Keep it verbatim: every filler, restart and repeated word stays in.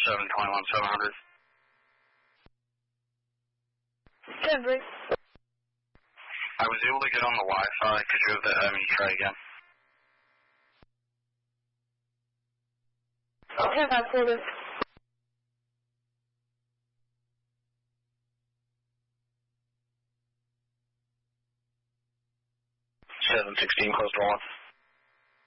seven twenty-one seven hundred. ten three. I was able to get on the Wi-Fi. Could you have, the, have me try again? ten five quarter. seven sixteen, close to one.